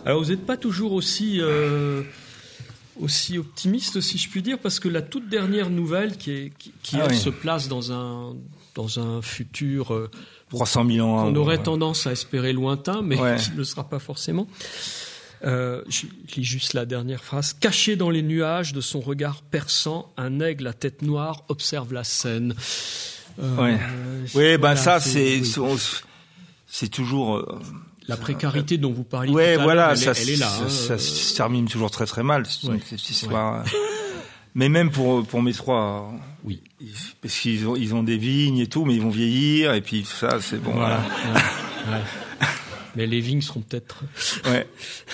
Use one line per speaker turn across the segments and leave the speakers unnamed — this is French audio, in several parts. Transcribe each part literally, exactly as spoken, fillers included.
Alors vous n'êtes pas toujours aussi euh, aussi optimiste, si je puis dire, parce que la toute dernière nouvelle qui est qui, qui
ah
elle,
oui.
se place dans un dans un futur euh,
trois cent mille ans.
qu'on aurait
ouais.
tendance à espérer lointain, mais
ouais.
qui ne le sera pas forcément. Euh, je lis juste la dernière phrase. Caché dans les nuages de son regard perçant, un aigle à tête noire observe la scène. Euh,
ouais.
euh,
Oui, ben
voilà,
ça,
c'est,
c'est,
oui.
c'est toujours. Euh,
la précarité dont vous parliez
ouais,
tout à
voilà,
l'heure, elle,
ça,
est, elle est là.
Ça,
hein,
ça,
euh...
ça se termine toujours très très mal, cette,
ouais.
cette histoire. Ouais. Mais même pour pour mes trois,
oui,
parce qu'ils ont ils ont des vignes et tout, mais ils vont vieillir et puis ça, c'est bon.
Voilà. ouais. Ouais. Mais les vignes seront peut-être.
Ouais.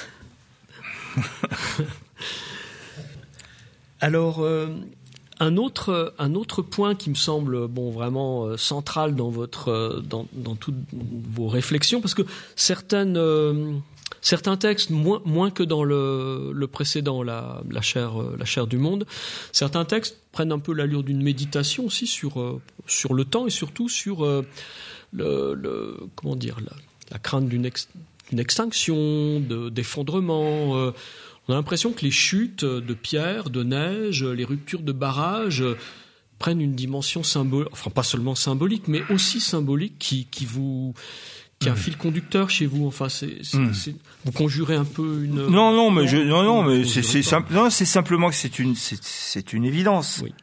Alors, euh, un autre un autre point qui me semble bon vraiment euh, central dans votre euh, dans dans toutes vos réflexions, parce que certaines euh, certains textes moins moins que dans le le précédent, la la chair euh, la chair du monde, certains textes prennent un peu l'allure d'une méditation aussi sur euh, sur le temps et surtout sur euh, le, le comment dire la, la crainte d'une ex, d'une extinction, de, d'effondrement. Euh, on a l'impression que les chutes de pierres, de neige, les ruptures de barrages prennent une dimension symbolique, enfin pas seulement symbolique, mais aussi symbolique qui, qui vous, qui est un fil conducteur chez vous. Enfin, c'est, c'est,
mmh.
c'est vous conjurez un peu une.
Non, non, mais je, non, non, mais c'est, c'est simple. Non, c'est simplement que c'est une, c'est, c'est une évidence.
Oui.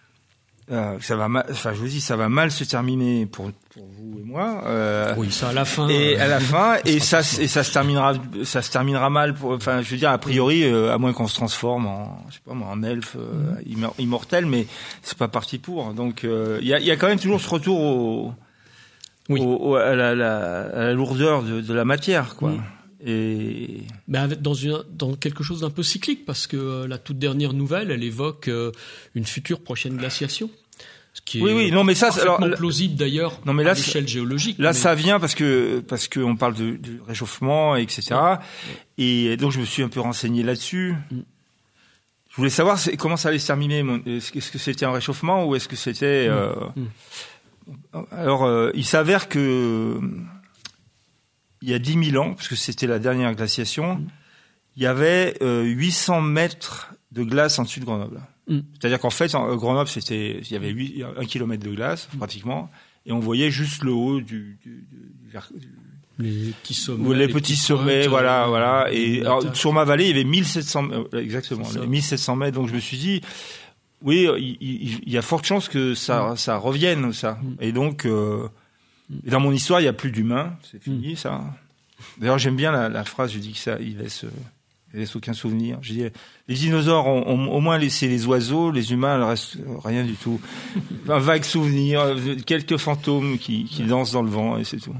Euh, ça va mal, enfin je vous dis, ça va mal se terminer pour pour vous et moi. Euh,
oui, ça à la fin.
Et
euh,
à la fin, et ça, et ça se terminera, ça se terminera mal. Pour, enfin, je veux dire, a priori, euh, à moins qu'on se transforme en, je sais pas moi, en elfe euh, mm. immortel, mais c'est pas parti pour. Donc, il euh, y a, il y a quand même toujours ce retour au,
oui.
au, au à, la, la, à la lourdeur de, de la matière, quoi. Mm. Et
ben avec, dans, une, dans quelque chose d'un peu cyclique, parce que euh, la toute dernière nouvelle, elle évoque euh, une future prochaine glaciation. Ce qui est
oui, oui, non, mais ça,
parfaitement
alors,
plausible d'ailleurs
non, mais là,
à l'échelle géologique.
Là,
mais...
ça vient parce que parce que on parle de, de réchauffement, et cetera. Ouais. Et donc, je me suis un peu renseigné là-dessus. Mm. Je voulais savoir c'est, comment ça allait se terminer. Est-ce que c'était un réchauffement ou est-ce que c'était... Mm. Euh... Mm. Alors, euh, il s'avère que il y a dix mille ans, parce que c'était la dernière glaciation, mm. il y avait euh, huit cents mètres de glace en dessus de Grenoble. Mm. C'est-à-dire qu'en fait, en Grenoble, c'était, il y avait huit, un kilomètre de glace, mm. pratiquement, et on voyait juste le haut du, du, du, du
les petits sommets,
ou les, les petits sommets, pointes, voilà, euh, voilà. Et alors, sur ma vallée, il y avait mille sept cents, euh, exactement, mille sept cents mètres. Donc je me suis dit, oui, il, il, il y a forte chance que ça, mm. ça revienne, ça. Mm. Et donc, euh, et dans mon histoire, il y a plus d'humains, c'est fini, mm. ça. D'ailleurs, j'aime bien la, la phrase. Je dis que ça, il laisse. Il laisse aucun souvenir. Je dis, les dinosaures ont, ont au moins laissé les oiseaux, les humains, le reste, rien du tout. Un vague souvenir, quelques fantômes qui, qui dansent dans le vent, et c'est tout.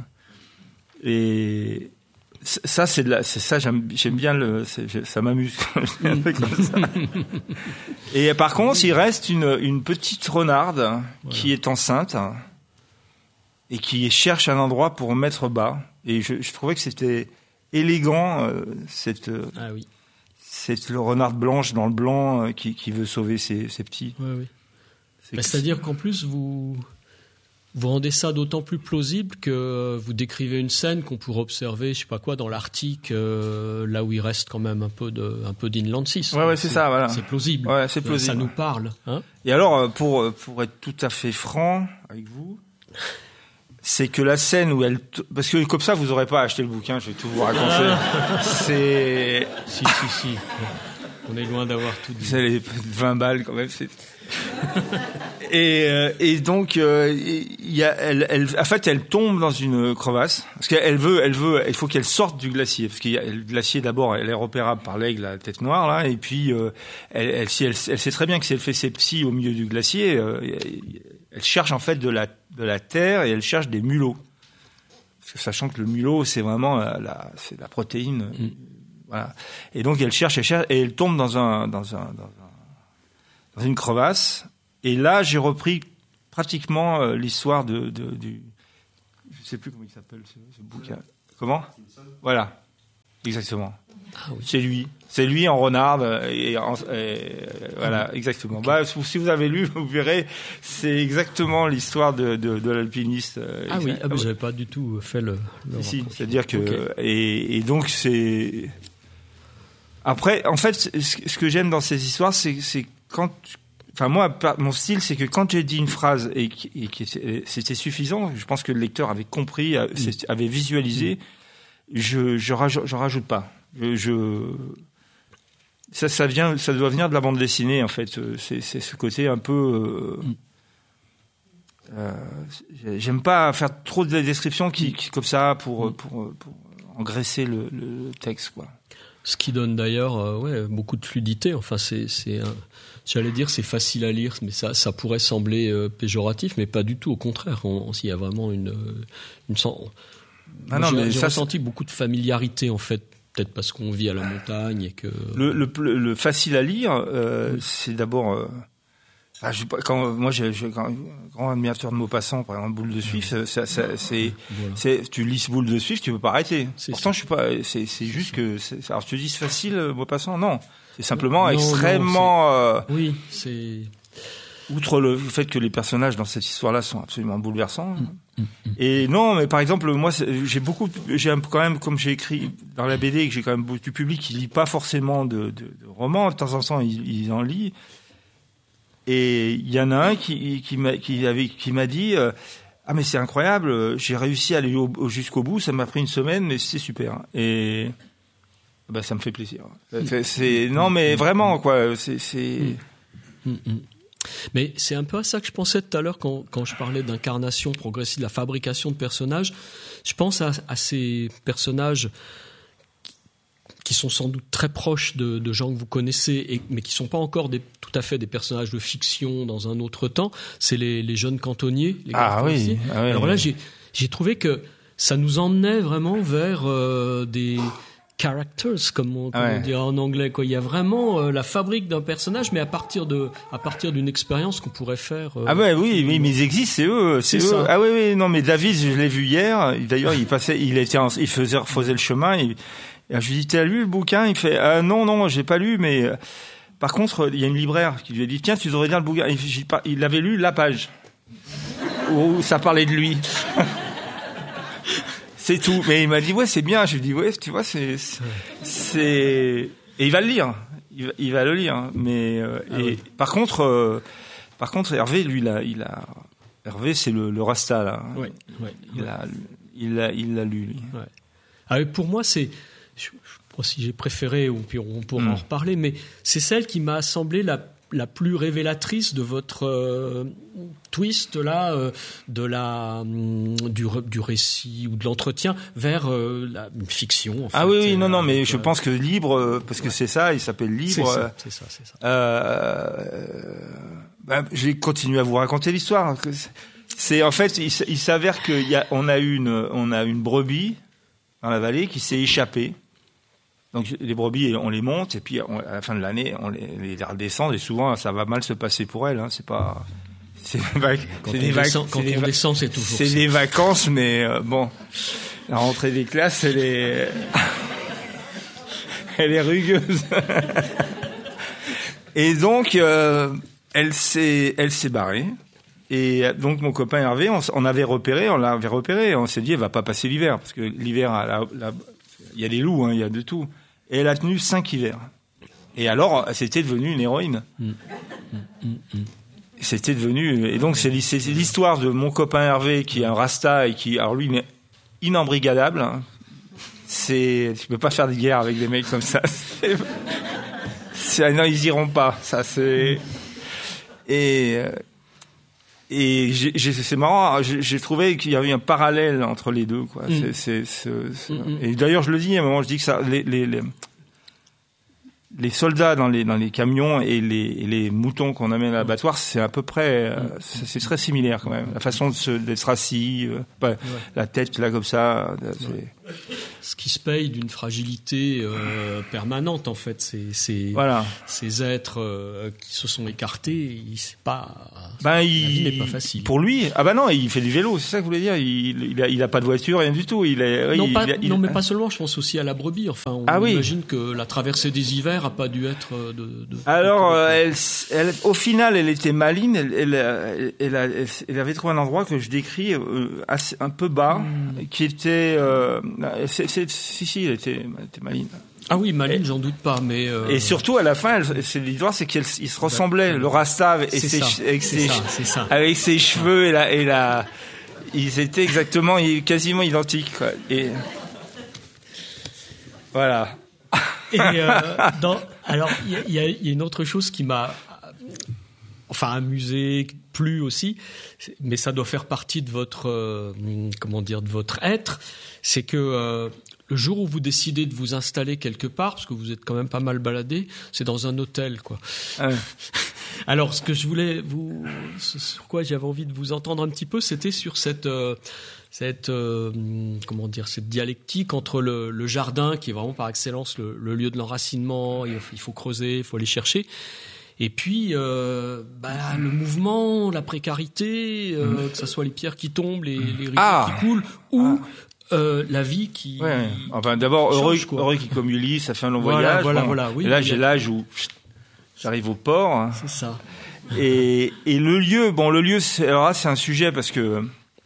Et ça, c'est de la, c'est ça, j'aime, j'aime bien le, c'est, ça m'amuse. Comme ça. Et par contre, il reste une, une petite renarde voilà. qui est enceinte et qui cherche un endroit pour mettre bas. Et je, je trouvais que c'était élégant, euh, cette,
ah oui.
cette renarde blanche dans le blanc euh, qui, qui veut sauver ses, ses petits.
Ouais, oui. C'est bah, c'est-à-dire qu'en plus, vous, vous rendez ça d'autant plus plausible que vous décrivez une scène qu'on pourrait observer, je sais pas quoi, dans l'Arctique, euh, là où il reste quand même un peu, de, un peu d'inland six.
Ouais, ouais, c'est, c'est ça, voilà.
C'est plausible.
Ouais, c'est plausible.
Ça nous parle. Hein.
Et alors, pour, pour être tout à fait franc avec vous, c'est que la scène où elle... T- parce que comme ça, vous n'aurez pas acheté le bouquin, je vais tout vous raconter. c'est...
Si, si, si. On est loin d'avoir tout dit.
C'est les vingt balles quand même. C'est... et, euh, et donc, euh, y a, elle, elle, en fait, elle tombe dans une crevasse. Parce qu'elle veut, elle veut, il faut qu'elle sorte du glacier. Parce que le glacier, d'abord, elle est repérable par l'aigle à la tête noire, là. Et puis, euh, elle, elle, si elle, elle sait très bien que si elle fait ses petits au milieu du glacier... Euh, elle cherche en fait de la, de la terre et elle cherche des mulots. Parce que, sachant que le mulot, c'est vraiment la, la, c'est la protéine. Mmh. Voilà. Et donc elle cherche, elle cherche et elle tombe dans, un, dans, un, dans, un, dans une crevasse. Et là, j'ai repris pratiquement euh, l'histoire de, de, du... Je ne sais plus comment il s'appelle ce, ce bouquin. Comment ? Voilà. Exactement.
Ah oui.
C'est lui. C'est lui en renarde. Et, en, et voilà, exactement. Okay. Bah, si vous avez lu, vous verrez, c'est exactement l'histoire de, de, de l'alpiniste.
Ah oui, ah bah, j'avais pas du tout fait le. le
si, c'est-à-dire que
okay.
et, et donc c'est Après, en fait, ce que j'aime dans ces histoires, c'est, c'est quand, enfin moi, mon style, c'est que quand j'ai dit une phrase et qui, et qui c'était suffisant, je pense que le lecteur avait compris, avait visualisé. Je, je rajoute, je rajoute pas. Je, je, ça, ça vient, ça doit venir de la bande dessinée en fait. C'est, c'est ce côté un peu. Euh, euh, j'aime pas faire trop de descriptions qui, qui comme ça pour, pour, pour engraisser le, le texte quoi.
Ce qui donne d'ailleurs, euh, ouais, beaucoup de fluidité. Enfin, c'est, c'est, un, j'allais dire, c'est facile à lire, mais ça, ça pourrait sembler euh, péjoratif, mais pas du tout. Au contraire, on, on, il y a vraiment une, une. Ah non, j'ai, mais j'ai ça, ressenti c'est... beaucoup de familiarité en fait, peut-être parce qu'on vit à la montagne et que
le, le, le facile à lire, euh, oui. c'est d'abord. Euh, ah, je, quand moi, j'ai, j'ai grand, grand admirateur de Maupassant, par exemple, Boule de Suif, mmh. ça, ça, c'est, voilà. c'est, tu lis Boule de Suif, tu peux pas arrêter. C'est Pourtant, ça. je suis pas. C'est, c'est juste que. C'est, alors, tu dis c'est facile, Maupassant, non. C'est simplement non, extrêmement.
Non,
c'est...
Euh, oui, c'est.
Outre le fait que les personnages dans cette histoire-là sont absolument bouleversants. Mmh, mmh. Et non, mais par exemple, moi, j'ai beaucoup, j'ai quand même, comme j'ai écrit dans la B D, que j'ai quand même beaucoup du public qui lit pas forcément de, de, de romans. De temps en temps, ils, ils en lisent. Et il y en a un qui, qui m'a, qui avait, qui m'a dit, euh, ah mais c'est incroyable, j'ai réussi à aller au, jusqu'au bout. Ça m'a pris une semaine, mais c'est super. Et ben ça me fait plaisir. C'est, c'est non, mais vraiment quoi. C'est. c'est...
Mmh, mmh. Mais c'est un peu à ça que je pensais tout à l'heure quand, quand je parlais d'incarnation progressive, de la fabrication de personnages. Je pense à, à ces personnages qui sont sans doute très proches de, de gens que vous connaissez, et, mais qui ne sont pas encore des, tout à fait des personnages de fiction dans un autre temps. C'est les, les jeunes cantonniers. Les
ah, oui, ah oui.
Alors là, j'ai, j'ai trouvé que ça nous emmenait vraiment vers euh, des... characters, comme on, comme ouais. on dirait en anglais, quoi. Il y a vraiment euh, la fabrique d'un personnage, mais à partir de, à partir d'une expérience qu'on pourrait faire. Euh,
ah ouais, oui, oui, mais ils existent, c'est eux, c'est, c'est eux. Ça. Ah oui, oui, non, mais David, je l'ai vu hier. D'ailleurs, il passait, il était, en, il faisait, refaisait le chemin. Et, et je lui dis, t'as lu le bouquin? Il fait, ah, non, non, j'ai pas lu, mais euh, par contre, il y a une libraire qui lui a dit, tiens, tu devrais lire le bouquin. Il, il avait lu la page où ça parlait de lui. C'est tout. Mais il m'a dit, ouais, c'est bien. Je lui ai dit, ouais, tu vois, c'est, c'est, c'est... Et il va le lire. Il va, il va le lire. Mais, euh, ah et oui. par contre, euh, par contre, Hervé, lui, il a, il a, Hervé, c'est le, le Rasta, là.
Ouais, ouais.
Il
ouais.
a, il a, il l'a lu, lui.
Ouais. Ah, pour moi, c'est, je, je sais pas si j'ai préféré, ou puis on pourra mm. en reparler, mais c'est celle qui m'a semblé la, la plus révélatrice de votre euh, twist là, euh, de la du, du récit ou de l'entretien vers euh, la une fiction. En fait,
ah oui, oui, non, non, mais
euh,
je pense que Libre, parce que ouais. c'est ça, il s'appelle Libre.
C'est ça, c'est ça, c'est ça.
Euh, ben, je vais continuer à vous raconter l'histoire. C'est en fait, il, il s'avère qu'il y a, on a une, on a une brebis dans la vallée qui s'est échappée. Donc les brebis, on les monte et puis on, à la fin de l'année, on les, les redescend et souvent ça va mal se passer pour elles. Hein. C'est pas, c'est des, vac-
quand
c'est
on
des
vac-
descend,
quand
c'est
on
des
descend, c'est toujours.
C'est
ça.
des vacances, mais euh, bon, la rentrée des classes, elle est, elle est rugueuse. Et donc euh, elle s'est, elle s'est barrée. Et donc mon copain Hervé, on, on avait repéré, on l'avait repéré, on s'est dit elle va pas passer l'hiver parce que l'hiver, la, la, il y a des loups, hein, il y a de tout. Et elle a tenu cinq hivers. Et alors, c'était devenu une héroïne. Mmh. Mmh, mmh. C'était devenu... Et donc, c'est, c'est l'histoire de mon copain Hervé, qui est un rasta et qui, alors lui, il est inembrigadable. Hein. C'est... Tu peux pas faire de guerre avec des mecs comme ça. C'est... c'est... Non, ils iront pas. Ça, c'est... Et... Et j'ai, j'ai, c'est marrant, j'ai, j'ai trouvé qu'il y avait un parallèle entre les deux, quoi. Mm. C'est, c'est, c'est, c'est... Mm-hmm. Et d'ailleurs, je le dis à un moment, je dis que ça, les, les, les, les soldats dans les, dans les camions et les, et les moutons qu'on amène à l'abattoir, c'est à peu près, mm. c'est, c'est très similaire quand même. La façon de se, d'être assis, euh, bah, ouais. la tête là comme ça. C'est...
Ouais. Ce qui se paye d'une fragilité euh, permanente, en fait. Ces, ces,
voilà.
ces êtres euh, qui se sont écartés, c'est pas.
Ben,
la
il,
vie n'est pas facile.
Pour lui, ah ben non, il fait du vélo, c'est ça que vous voulez dire. Il, il, a, il a pas de voiture, rien du tout. Il est,
non,
il,
pas,
il a, il,
non, mais pas seulement. Je pense aussi à la brebis. Enfin, on
ah,
imagine
oui.
que la traversée des hivers a pas dû être de. de
Alors,
de...
Euh, elle, elle, au final, elle était maligne. Elle, elle, elle, elle, elle, elle avait trouvé un endroit que je décris euh, assez, un peu bas, mmh. qui était. Euh, c'est, c'est, si, si, elle était, elle était maligne.
Ah oui, Malines, et, j'en doute pas, mais euh...
et surtout à la fin, elle, c'est l'histoire, c'est qu'ils se ressemblaient, bah, le Rasta et ses,
ça,
avec ses,
ça, ça.
avec ses cheveux et la, et la, ils étaient exactement, quasiment identiques, quoi. Et voilà.
Et euh, dans, alors, il y, y, y a une autre chose qui m'a, enfin, amusé, plu aussi, mais ça doit faire partie de votre, euh, comment dire, de votre être, c'est que euh, le jour où vous décidez de vous installer quelque part, parce que vous êtes quand même pas mal baladé, c'est dans un hôtel, quoi. Ah ouais. Alors, ce que je voulais vous, sur quoi j'avais envie de vous entendre un petit peu, c'était sur cette, euh, cette, euh, comment dire, cette dialectique entre le, le jardin, qui est vraiment par excellence le, le lieu de l'enracinement. Il faut, il faut creuser, il faut aller chercher. Et puis, euh, bah, le mouvement, la précarité, euh, mmh. que ce soit les pierres qui tombent, les, les rivières ah. qui coulent, ou ah. Euh, la vie qui.
Ouais. Enfin, d'abord, change, heureux, quoi. heureux qui comme Ulysse, ça fait un long
voilà,
voyage.
Voilà,
bon.
voilà, oui.
Et là,
oui,
j'ai
oui.
l'âge où j'arrive au port. Hein.
C'est ça.
Et, et le lieu, bon, le lieu, c'est, alors là, c'est un sujet parce que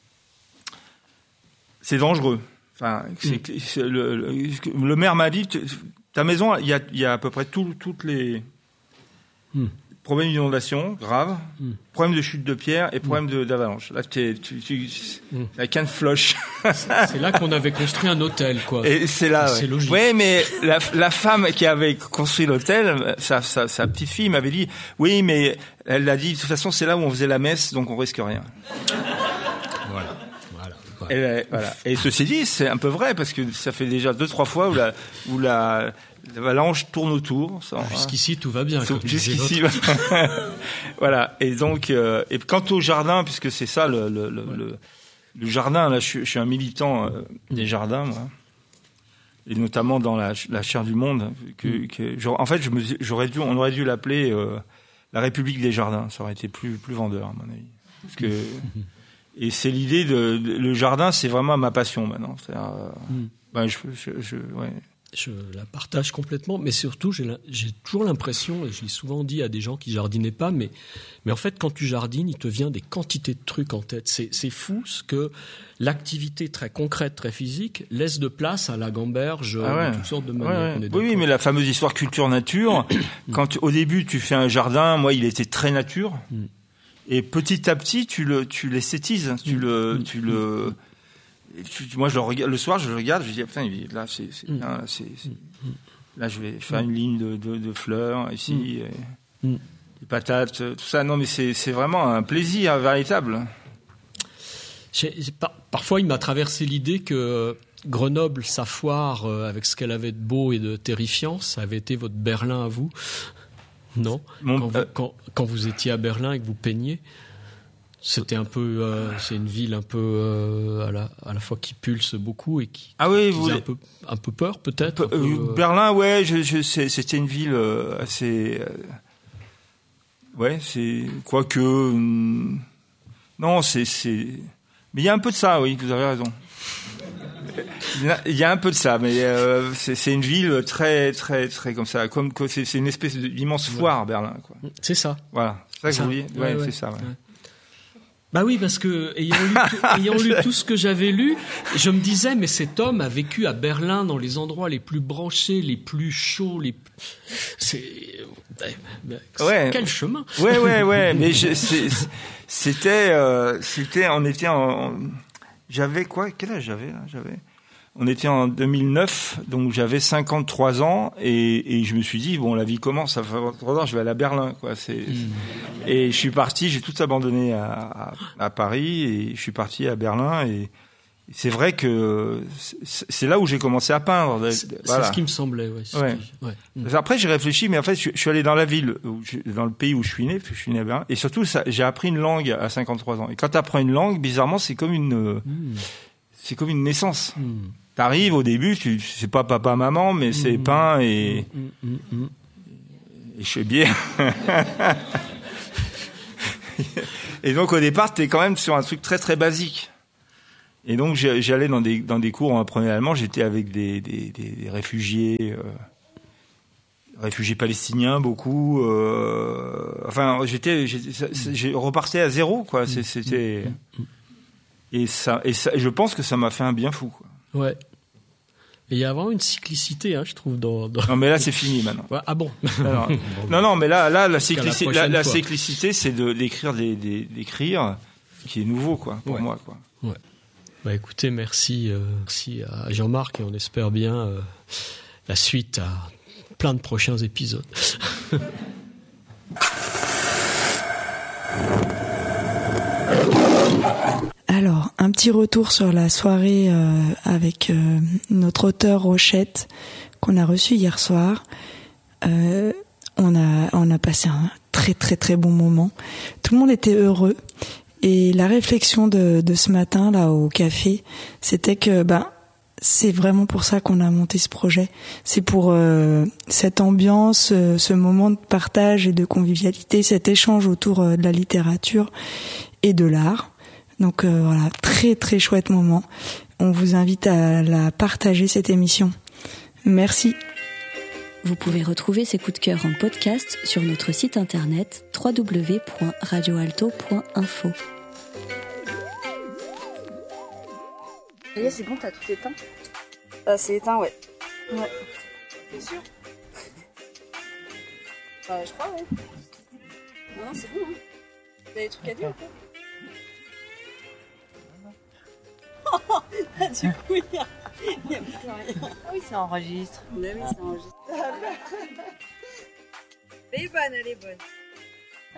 c'est dangereux. Enfin, c'est, mm. c'est le, le, le maire m'a dit, ta maison, il y a, il y a à peu près tout, toutes les mm. problèmes d'inondation graves, mm. problèmes de chute de pierre et problèmes mm. de, d'avalanche. Là, tu, tu, tu, mm. la canne floche.
C'est là qu'on avait construit un hôtel, quoi.
Et c'est là,
et
ouais.
c'est logique.
Oui, mais la, la femme qui avait construit l'hôtel, sa, sa, sa petite fille m'avait dit, oui, mais elle a dit, de toute façon, c'est là où on faisait la messe, donc on risque rien.
Voilà. Voilà.
voilà. Et, voilà. Et ceci dit, c'est un peu vrai, parce que ça fait déjà deux, trois fois où la, où la, l'avalanche tourne autour. Ça,
jusqu'ici, hein. Tout va bien. Comme
jusqu'ici, voilà. Et donc, euh, et quant au jardin, puisque c'est ça le, le, le, ouais. le Le jardin, là, je, je suis un militant euh, des jardins, moi, et notamment dans la, la chaire du Monde. Que, que, genre, en fait, je me, j'aurais dû, on aurait dû l'appeler euh, la République des jardins. Ça aurait été plus, plus vendeur, à mon avis. Parce que, et c'est l'idée de, de, le jardin, c'est vraiment ma passion maintenant. C'est-à-dire, euh, ben, je, je, je, ouais.
Je la partage complètement, mais surtout, j'ai, j'ai toujours l'impression, et je l'ai souvent dit à des gens qui jardinaient pas, mais, mais en fait, quand tu jardines, il te vient des quantités de trucs en tête. C'est, c'est fou ce que l'activité très concrète, très physique, laisse de place à la gamberge, ah ouais. de toutes sortes de manières.
Ouais, ouais. Oui, oui, mais la fameuse histoire culture-nature, quand tu, au début, tu fais un jardin, moi, il était très nature, mm. et petit à petit, tu le, tu l'esthétises, tu mm. le, mm. tu le, moi, je le regarde, le soir, je le regarde, je dis, ah, putain, là, c'est, c'est, mm. là, c'est, c'est, là, je vais faire une ligne de, de, de fleurs, ici, mm. et, mm. des patates, tout ça. Non, mais c'est, c'est vraiment un plaisir véritable.
J'ai, j'ai, par, parfois, il m'a traversé l'idée que Grenoble, sa foire, euh, avec ce qu'elle avait de beau et de terrifiant, ça avait été votre Berlin à vous. Non? Mon, quand, vous, euh, quand, quand vous étiez à Berlin et que vous peigniez? C'était un peu, euh, c'est une ville un peu euh, à la à la fois qui pulse beaucoup et qui,
ah oui,
qui
vous
faisait un peu un peu peur peut-être.
Peu,
peu,
euh, Berlin, ouais, je, je, c'est, c'était une ville euh, assez, euh, ouais, c'est quoique, hum, non, c'est c'est, mais il y a un peu de ça, oui, vous avez raison. Il y a un peu de ça, mais euh, c'est, c'est une ville très très très comme ça, comme c'est, c'est une espèce d'immense foire, ouais. Berlin, quoi.
C'est ça.
Voilà, c'est ça que
ça.
vous dites. Ouais, ouais, ouais, c'est ça. Ouais.
Ouais. Bah oui, parce que ayant lu, tout, ayant lu tout ce que j'avais lu, je me disais, mais cet homme a vécu à Berlin dans les endroits les plus branchés, les plus chauds, les c'est, c'est
ouais.
Quel chemin.
Ouais, ouais, ouais. Mais je, c'est, c'était, euh, c'était, on était en, j'avais quoi, quel âge j'avais là, j'avais. On était en deux mille neuf, donc j'avais cinquante-trois ans et, et je me suis dit bon, la vie commence, ça fait trois ans, je vais aller à Berlin, quoi. C'est mmh. Et je suis parti, j'ai tout abandonné à, à, à Paris et je suis parti à Berlin et c'est vrai que c'est, c'est là où j'ai commencé à peindre.
C'est, voilà. C'est ce qui me semblait, ouais.
Ouais.
Qui, ouais. Mmh.
Après j'ai réfléchi, mais en fait je, je suis allé dans la ville, où je, dans le pays où je suis né, parce que je suis né à Berlin, et surtout ça, j'ai appris une langue à cinquante-trois ans. Et quand tu apprends une langue, bizarrement c'est comme une, mmh. c'est comme une naissance. Mmh. T'arrives au début, tu, c'est pas papa, maman, mais c'est mmh, pain et, mmh, mmh, mmh. et je sais bien. Et donc au départ, t'es quand même sur un truc très très basique. Et donc j'allais dans des dans des cours, on apprenait l'allemand, j'étais avec des des, des, des réfugiés, euh, réfugiés palestiniens beaucoup. Euh, enfin, j'étais, j'étais, j'ai reparté à zéro, quoi. C'est, c'était et ça et ça, je pense que ça m'a fait un bien fou, quoi.
Ouais. Et il y a vraiment une cyclicité, hein, je trouve, dans, dans...
Non, mais là, c'est fini, maintenant.
Ouais, ah bon?
Alors, non, non, mais là, là, la, cyclici-
la,
la, la cyclicité, c'est de, d'écrire, des, des, d'écrire, qui est nouveau, quoi, pour
ouais.
moi, quoi.
Ouais. Bah, écoutez, merci, euh, merci à Jean-Marc, et on espère bien euh, la suite à plein de prochains épisodes.
Alors, un petit retour sur la soirée euh, avec euh, notre auteur Rochette qu'on a reçu hier soir. Euh, on a on a passé un très très très bon moment. Tout le monde était heureux et la réflexion de de ce matin là au café, c'était que ben c'est vraiment pour ça qu'on a monté ce projet. C'est pour euh, cette ambiance, euh, ce moment de partage et de convivialité, cet échange autour euh, de la littérature et de l'art. Donc euh, voilà, très très chouette moment. On vous invite à la partager, cette émission. Merci.
Vous pouvez retrouver ces coups de cœur en podcast sur notre site internet w w w point radio alto point info.
Et c'est bon, t'as tout éteint?
Ah, c'est éteint, ouais.
Ouais. Bien sûr.
Bah, je crois, ouais. Non, non, c'est bon, hein. T'as des trucs à dire ou pas? Ah, du coup, il y a, il y a plus rien.
Ah oui, ça enregistre.
Mais oui, ça enregistre. Elle est bonne, elle est bonne.